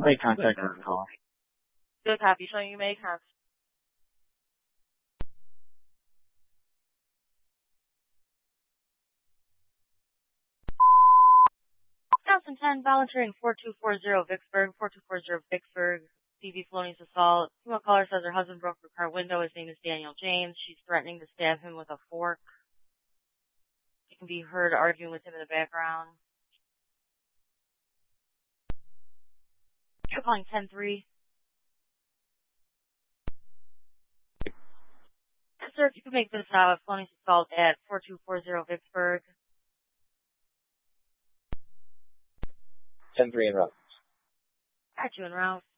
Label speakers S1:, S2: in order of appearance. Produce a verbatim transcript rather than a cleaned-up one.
S1: You may contact her call.
S2: Good copy. Showing you may contact. two thousand ten, volunteering four two four zero Vicksburg, four two four zero Vicksburg, C V felonious assault. Female caller says her husband broke her car window. His name is Daniel James. She's threatening to stab him with a fork. You can be heard arguing with him in the background. You're calling ten three. Sir, if you could make this now a felonious assault at four two four zero Vicksburg.
S3: ten three en route.
S2: Got you en route.